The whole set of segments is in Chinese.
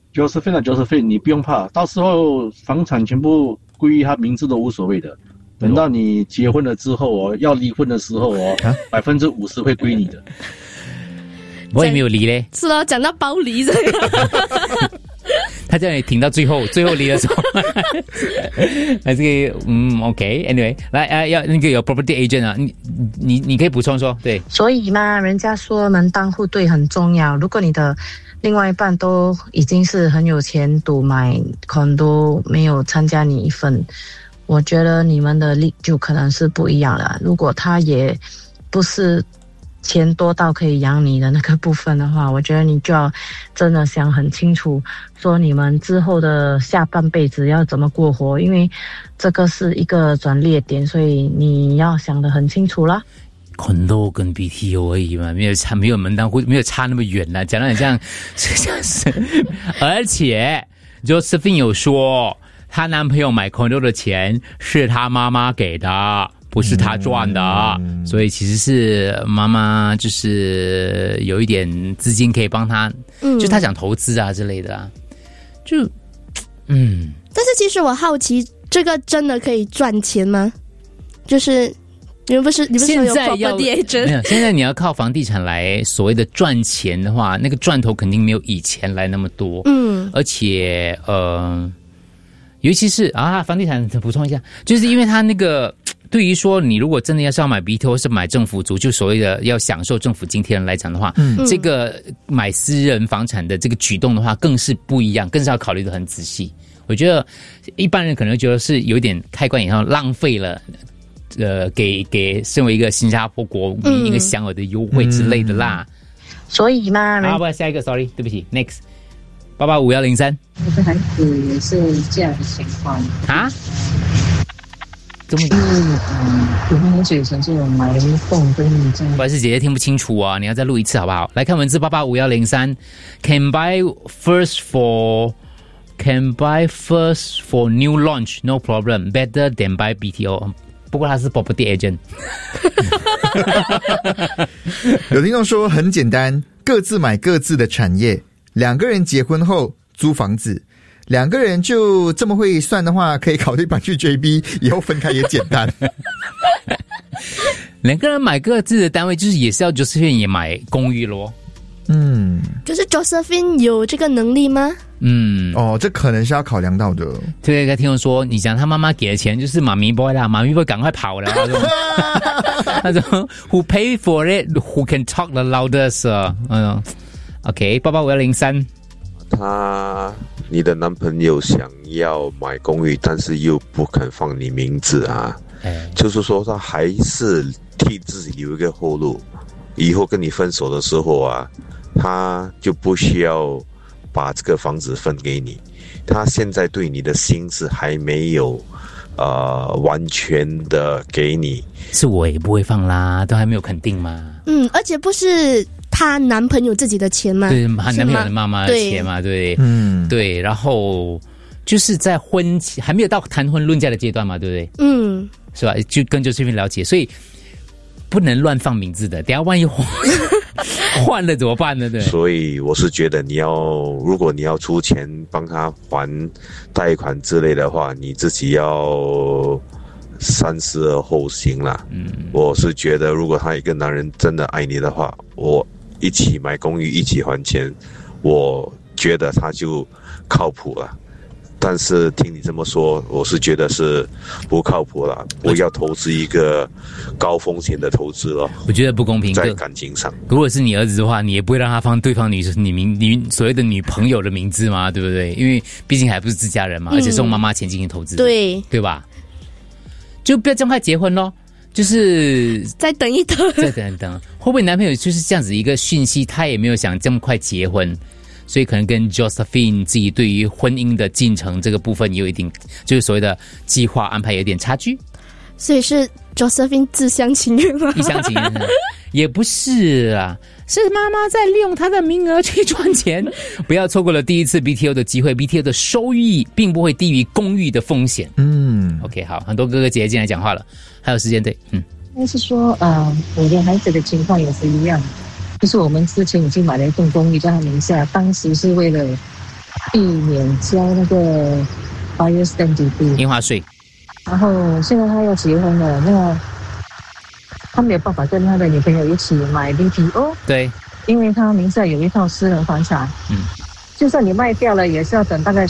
Josephine，你不用怕，到时候房产全部归于他名字都无所谓的。等到你结婚了之后要离婚的时候50%会归你的。 我也没有离嘞。 是咯，讲到包离这个。 他叫你挺到最后离的时候。这个OK，anyway， 来要那个有 property agent 啊，你可以补充说，对。 所以嘛，人家说门当户对很重要。如果你的另外一半都已经是很有钱，赌买 condo 没有参加你一份，我觉得你们的力就可能是不一样了。如果他也不是钱多到可以养你的那个部分的话，我觉得你就要真的想很清楚，说你们之后的下半辈子要怎么过活，因为这个是一个转捩点，所以你要想得很清楚啦。 condo 跟 BTO 而已嘛，没有门当户，没有差那么远啦。讲到很像是，而且 Josephine 有说，她男朋友买 condo 的钱是她妈妈给的，不是她赚的，所以其实是妈妈就是有一点资金可以帮她，就她想投资啊之类的啊， 但是其实我好奇，这个真的可以赚钱吗？就是你们不是说有 property agent？ 没有，现在你要靠房地产来所谓的赚钱的话，那个赚头肯定没有以前来那么多。而且尤其是房地产补充一下，就是因为它那个对于说你如果真的要买 BTO 或是买政府租，就所谓的要享受政府津贴人来讲的话，这个买私人房产的这个举动的话更是不一样，更是要考虑得很仔细。我觉得一般人可能觉得是有一点开关以后浪费了。给身为一个新加坡国民一个享有的优惠之类的啦。 所以嘛， 不，下一个 ，sorry， 对不起 ，next， 885-103。 我的孩子也是这样的情况啊？怎么？ 我们很久以前就有买凤跟你这样。 不好意思，姐姐听不清楚啊，你要再录一次好不好？来看文字885-103 ，Can buy first for new launch, no problem. Better than buy BTO. 不过他是 property agent。 有听众说很简单，各自买各自的产业，两个人结婚后租房子，两个人就这么会算的话，可以考虑搬去 JB， 以后分开也简单。 两个人买各自的单位，就是也是要 Josephine 也买公寓咯。 就是 Josephine 有这个能力吗？ 这可能是要考量到的。 对，听众说，你讲他妈妈给的钱就是妈咪 boy 啦，妈咪 boy 赶快跑了那种 Who pay for it, who can talk the loudest OK， 885-103。 你的男朋友想要买公寓，但是又不肯放你名字啊，就是说他还是替自己留一个后路，以后跟你分手的时候啊，他就不需要把这个房子分给你，他现在对你的心思还没有完全的给你。 是我也不会放啦，都还没有肯定嘛。 而且不是她男朋友自己的钱吗？ 对，她男朋友的妈妈的钱嘛，对，对，然后就是在婚期还没有到谈婚论嫁的阶段嘛，对不对？是吧？就跟Josephine了解，所以不能乱放名字的，等一下万一换了怎么办呢？对， 所以我是觉得如果你要出钱帮他还贷款之类的话，你自己要三思而后行啦。我是觉得如果他一个男人真的爱你的话，我一起买公寓一起还钱，我觉得他就靠谱了。但是听你这么说，我是觉得是不靠谱了，不要投资一个高风险的投资了。 我觉得不公平， 在感情上。 如果是你儿子的话，你也不会让他放对方女所谓的女朋友的名字嘛，对不对？因为毕竟还不是自家人嘛，而且是用妈妈钱进行投资，对吧？就不要这么快结婚咯，就是再等一等， 会不会男朋友就是这样子一个讯息，他也没有想这么快结婚？所以可能跟 Josephine 自己对于婚姻的进程这个部分也有一定，就是所谓的计划安排有点差距。 所以是 Josephine 自相情愿吗？ 一厢情愿也不是啊，是妈妈在利用她的名额去赚钱。不要错过了第一次 BTO 的机会， BTO 的收益并不会低于公寓的风险。OK， 好，很多哥哥姐姐进来讲话了，还有时间对， 但是说我的孩子的情况也是一样。就是我们之前已经买了一栋公寓在他名下，当时是为了避免交那个 buyer stamp duty 印花税。 然后现在他要结婚了，那他没有办法跟他的女朋友一起买 BTO， 对， 因为他名下有一套私人房产，就算你卖掉了，也是要等大概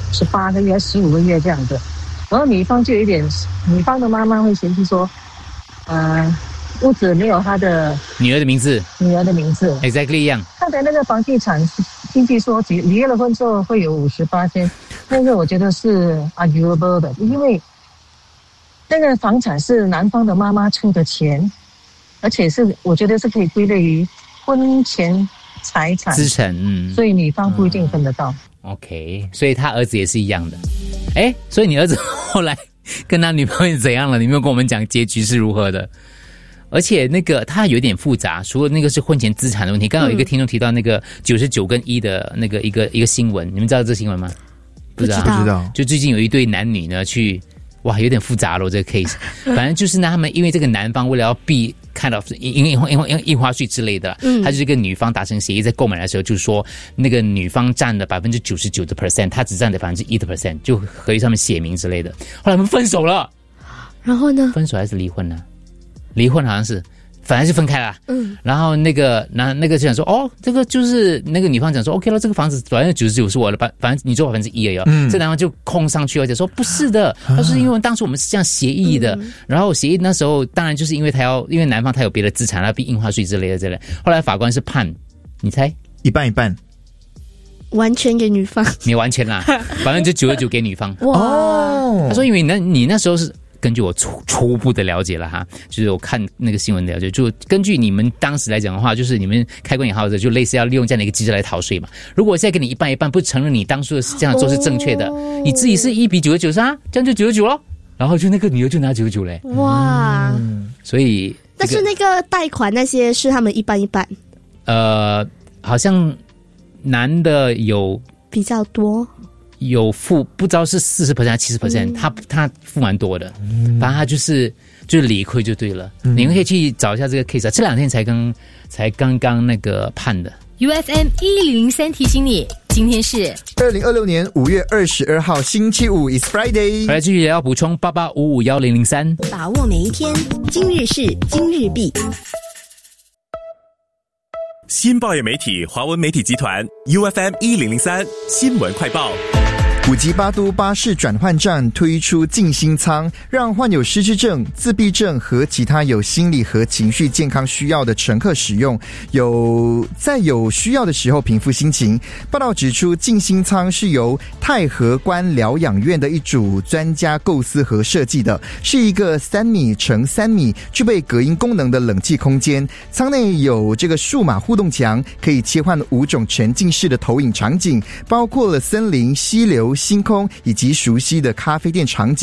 18个月、15个月这样子。然后女方就有一点，女方的妈妈会嫌弃说，屋子没有他的女儿的名字，exactly 一样。 他的那个房地产经纪说，离了婚之后会有58%，那个我觉得是 arguable 的，因为那个房产是男方的妈妈出的钱，而且是我觉得是可以归类于婚前财产资产， 所以女方不一定分得到。 OK， 所以他儿子也是一样的。哎，所以你儿子后来跟他女朋友怎样了？你没有跟我们讲结局是如何的？而且那个他有点复杂，除了那个是婚前资产的问题，刚刚有一个听众提到那个99跟1的那个一个新闻，你们知道这新闻吗？ 不知道。 就最近有一对男女呢去。哇，有点复杂了这个 case， 反正就是呢，他们因为这个男方为了要避 kind of 印花税之类的，他就是跟女方达成协议，在购买的时候就是说那个女方占了99%的 percent， 他只占了1%的 percent， 就合约上面写明之类的。后来他们分手了， 然后呢？ 分手还是离婚呢？离婚好像是。反正是分开了，然后那个就想说，哦，这个就是那个女方讲说 ，OK 了，这个房子99%是我的，反正你做1%而已哦。这男方就空上去，而且说不是的，他说因为当初我们是这样协议的，然后协议那时候当然就是因为因为男方他有别的资产，他避印花税之类的。后来法官是判，你猜一半一半， 完全给女方， 没完全啦，99%给女方。 哇， 他说因为你那时候是。根据我初步的了解了哈，就是我看那个新闻的了解，就根据你们当时来讲的话，就是你们开关引号的，就类似要利用这样的一个机制来逃税嘛。如果我现在给你一半一半，不承认你当初的这样做是正确的，你自己是1比99啊，这样就99咯。然后就那个女儿就拿99嘞。 哇， 所以、 但是那个贷款那些是他们一半一半。 好像男的有比较多。有付不知道是40%还是70%，他付蛮多的，反正他就是理亏就对了。你们可以去找一下这个 case 啊，这2天才刚刚那个判的。 UFM 1003提醒你，今天是 2026年5月22号星期五 ，It's Friday。 来继续要补充88551003， 把握每一天，今日事今日毕。 新报业媒体华文媒体集团 UFM 1003新闻快报。 5级8都巴士转换站推出静心舱，让患有失智症、自闭症和其他有心理和情绪健康需要的乘客使用，在有需要的时候平复心情。报道指出，静心舱是由太和关疗养院的一组专家构思和设计的，是一个3米乘3米、具备隔音功能的冷气空间。舱内有这个数码互动墙，可以切换5种沉浸式的投影场景，包括了森林、溪流、星空以及熟悉的咖啡店场景。